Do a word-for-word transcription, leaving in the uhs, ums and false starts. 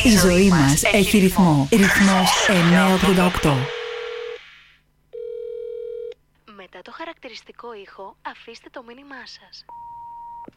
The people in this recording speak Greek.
Η ζωή μας έχει ρυθμό. Ρυθμός εννιακόσια ογδόντα οκτώ. Μετά το χαρακτηριστικό ήχο, αφήστε το μήνυμά σας.